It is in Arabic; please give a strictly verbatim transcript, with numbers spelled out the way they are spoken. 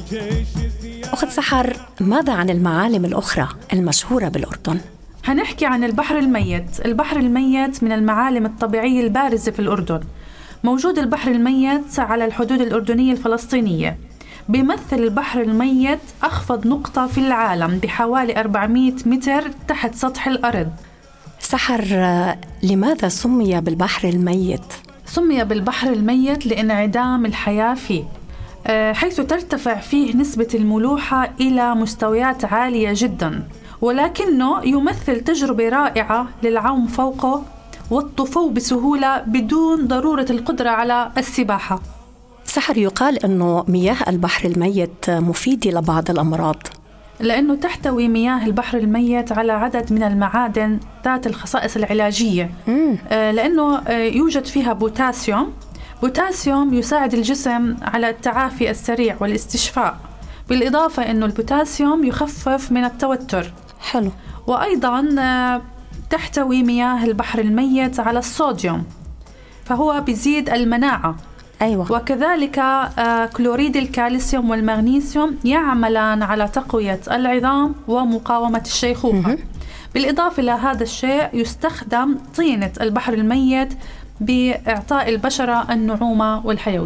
أخت سحر، ماذا عن المعالم الأخرى المشهورة بالأردن؟ هنحكي عن البحر الميت. البحر الميت من المعالم الطبيعية البارزة في الأردن. موجود البحر الميت على الحدود الأردنية الفلسطينية. بيمثل البحر الميت أخفض نقطة في العالم بحوالي أربعمائة متر تحت سطح الأرض. سحر، لماذا سمي بالبحر الميت؟ سمي بالبحر الميت لانعدام الحياة فيه، حيث ترتفع فيه نسبة الملوحة إلى مستويات عالية جداً، ولكنه يمثل تجربة رائعة للعوم فوقه والطفو بسهولة بدون ضرورة القدرة على السباحة. سحر، يقال أنه مياه البحر الميت مفيدة لبعض الأمراض، لأنه تحتوي مياه البحر الميت على عدد من المعادن ذات الخصائص العلاجية. مم. لأنه يوجد فيها بوتاسيوم. بوتاسيوم يساعد الجسم على التعافي السريع والاستشفاء، بالإضافة أنه البوتاسيوم يخفف من التوتر. حلو. وأيضا تحتوي مياه البحر الميت على الصوديوم، فهو بيزيد المناعة. أيوة. وكذلك كلوريد الكالسيوم والمغنيسيوم يعملان على تقوية العظام ومقاومة الشيخوخة. بالإضافة إلى هذا الشيء يستخدم طينة البحر الميت بإعطاء البشرة النعومة والحيوية.